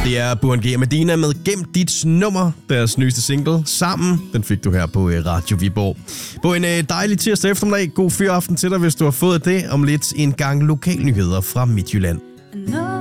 Det er Burhan G og Medina med Gem dit nummer, deres nyeste single, Sammen. Den fik du her på Radio Viborg. På en dejlig tirsdag eftermiddag. God fyraften til dig, hvis du har fået det. Om lidt en gang lokalnyheder fra Midtjylland.